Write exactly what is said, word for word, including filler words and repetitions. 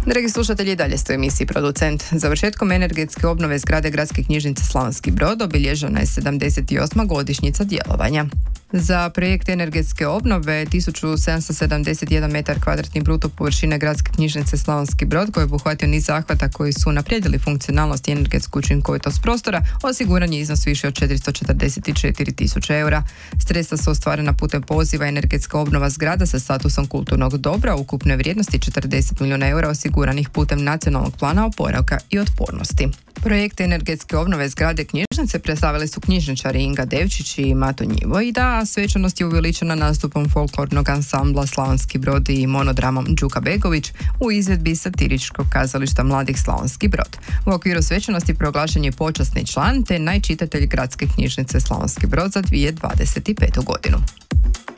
Dragi slušatelji, dalje ste u emisiji Producent. Završetkom energetske obnove zgrade Gradske knjižnice Slavonski Brod obilježena je sedamdeset osma godišnjica djelovanja. Za projekt energetske obnove tisuću sedamsto sedamdeset jedan metar kvadratni bruto površine Gradske knjižnice Slavonski Brod, koji je obuhvatio niz zahvata koji su unaprijedili funkcionalnost i energetsku učinkovitost prostora, osiguran je iznos više od četiristo četrdeset četiri tisuće eura. Sredstva su ostvarena putem poziva energetska obnova zgrada sa statusom kulturnog dobra ukupne vrijednosti četrdeset milijuna eura osiguranih putem nacionalnog plana oporavka i otpornosti. Projekt energetske obnove zgrade knjižnice predstavili su knjižničari Inga Devčić i Mato Njivojda, a svečanost je uveličena nastupom folklornog ansambla Slavonski Brod i monodramom Đuka Begović u izvedbi satiričkog kazališta Mladih Slavonski Brod. U okviru svečanosti proglašen je počasni član te najčitatelj Gradske knjižnice Slavonski Brod za dvije tisuće dvadeset petu godinu.